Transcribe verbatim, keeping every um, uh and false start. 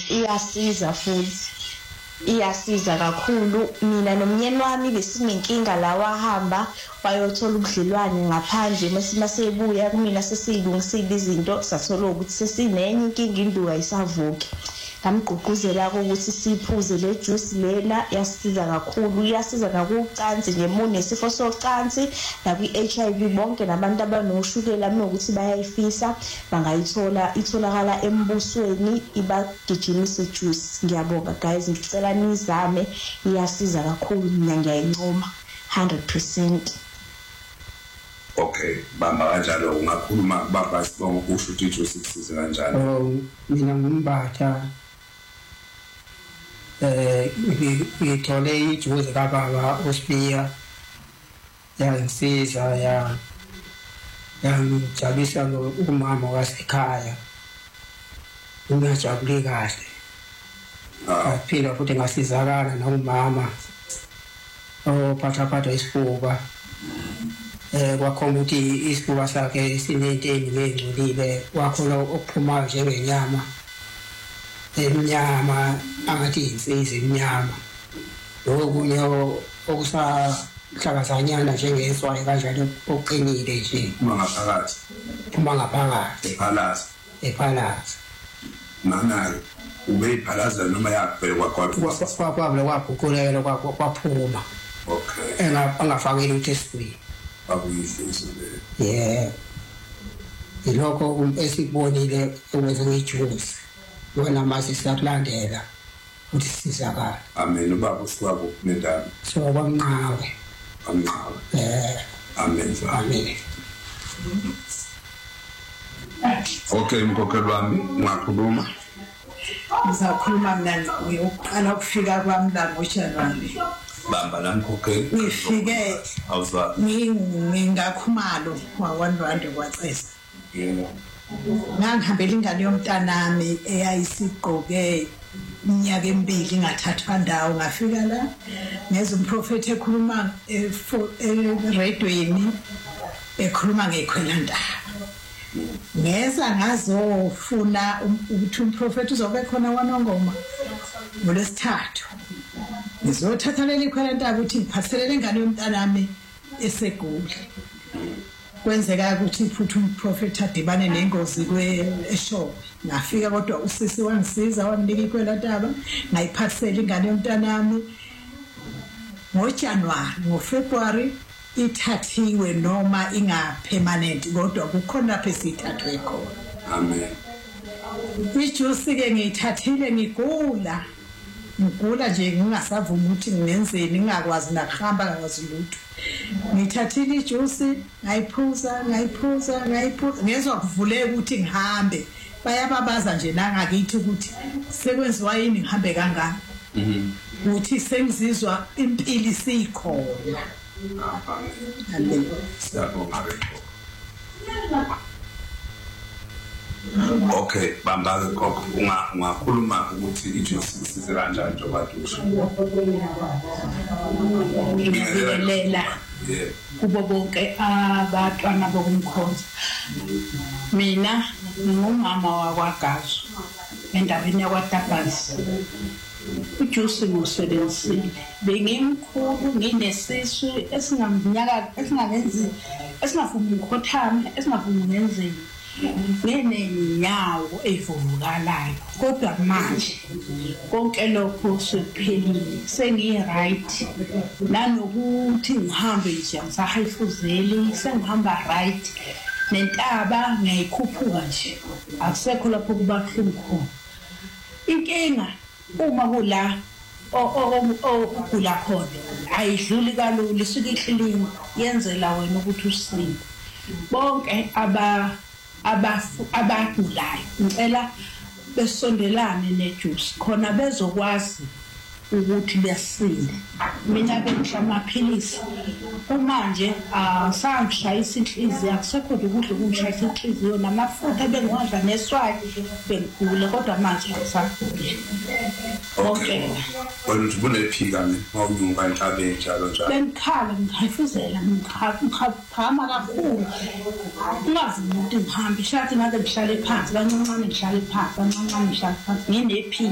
iyasiza futhi iyasiza kakhulu. Mina nomnyeni wami besinenkinga la wahamba wayothola ubudlelwane ngaphandle masimasebuya kumina sesiyilungisile izinto sathola ukuthi sesinenye inkinga induka ayisavuki. Ngamgqugquzela ukuthi siphuze le juice lena yasiza kakhulu iyasiza nakucansi nje munesifo socansi nakwi H I V bonke nabantu abanoshukela ukuthi bayayifisa bangayithola itholakala embusweni ibagijimise juice. Ngiyabonga guys ngicela nizame iyasiza kakhulu mina ngiyayincoma one hundred percent. Okay bamba kanjalo ungakhuluma baba sibonga ukusho ukuthi ijuice isize kanjani? Oh mina ngimbatha eh ngithole ijuice kababa uSpiya yangisiza ya yangijabulisa umama wasekhaya ngiyajabule kahle. Aphila futhi ngasizakala nomama ophathaphatha isifuba eh kwakhona ukuthi isifuba sakhe sinenteni lengcolile wakhona okuphuma njengenyama enyama angathi insizwe inyama lokunye okusahlakazanyana njengeswayi kanjalo oqinile nje uma ngaphakathi uma ngaphakathi ephalaza ephalaza nana ube iphalaza noma yakubhekwa kwathi kwakwabule kwabhukulela kwaphuma. Okay engafakeli ukuthi esifweni akuyihliso le yeah ilokho esibonile ukwenza ngejuice wena mase siyakulandela ukuthi sizakala. Amen. Ubaba usikwabo nendaba so kwamnqawe amnqawe eh amen amen. Okay mkhokheli wami ungakhuluma? Ngizakhuluma mina uyoqala ukufika kwami la ngoJanuary. Bamba la mkhokheli. Ngifike awuzwa ngingakhumalo wa one rand kwacesa. Yebo. Ngangihambela ingane yomntanami eyayisigqoke iminyaka emibili ngathathwa ndawo ngafika la ngeze umprofeti ekhuluma eradioini ekhuluma ngekhwela ndaba. Ngeza ngazofuna ukuthi umprofeti uzobe khona wanongoma ngolesithathu. Ngizothatha leli khwela ndaba ukuthi ngiphathelele ingane yomntanami esegoli. Kwenzeka ukuthi futhi umprofeti adibane nengozi kwe eshop. Ngafika kodwa usisi wangisiza wanginika ikhwela ndaba ngayiphathela ingane yomntanami ngoJanuary ngoFebruary ithathiwe noma inga permanent kodwa kukhona lapho esithathwe khona. Amen. Ijuice ke ngiyithathile ngigula ngigula nje ngingasavuma ukuthi ngenzeni ngingakwazi nakuhamba ngakwazi lutho. Ngithathile ijuice ngayiphuza ngayiphuza ngayiphuza ngezwe kuvuleka ukuthi ngihambe bayababaza nje nangakithi ukuthi sekwenziwa yini ngihambe kangaka. Mhm. Uthi sengizizwa impilo isikhona. Amen. Siyabonga. Okay bamba ke khokho ungakhuluma ukuthi ijuice isize kanjani njengoba usho? Ngibingelela kubo bonke abatwana bokumkhonza. Mina ngumama wakwaGazo endaweni yakwaTabasi. Ijuice ngusebenzisile bengimkhulu nginesisu esingaminyaka esingalenzi esingafuni ukhothama esingafuni ngenzeni ngenenyawo evuvukalayo kodwa manje konke lokho sekuphelile sengi right nanokuthi ngihambe nje ngisahayifuzeli sengihamba right nentaba ngiyikhuphuka nje akusekho lapho kuba kuhlungu khona. Inkinga uma kula okugula khona ayidluli kalula isuke ihlilini yenzela wena ukuthi usinde. Bonke aba abagulayo ngicela besondelane nejuice khona bezokwazi ukuthi besinde. Mina bengisha amaphilisi manje asangishayisa inhliziyo akusekho ukudla ukungishayisa inhliziyo namafutha bengiwadla neswayi bengigula kodwa manje ngisagula. Okay. Wena uthi kunephika ne mawunyuka entabeni njalo njalo. Bengikhala ngihayifuzela ngikhapha kakhulu. Ungavumi ukuthi ngihambe shathi ngabe ngihlale phansi kancancane ngihlale phansi kancancane ngihlale phansi nginephi